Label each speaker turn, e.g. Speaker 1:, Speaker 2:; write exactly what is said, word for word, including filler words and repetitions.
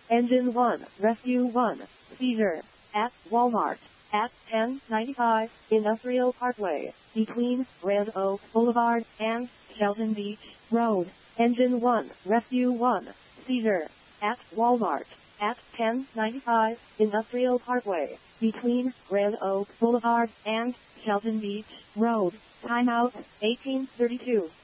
Speaker 1: Engine one, Rescue one, seizure, at Walmart, at ten ninety-five, Industrial Parkway, between Red Oak Boulevard and Shelton Beach Road. Engine one, Rescue one, seizure, at Walmart, at ten ninety-five, Industrial Parkway, between Red Oak Boulevard and Shelton Beach Road. Timeout, eighteen thirty-two.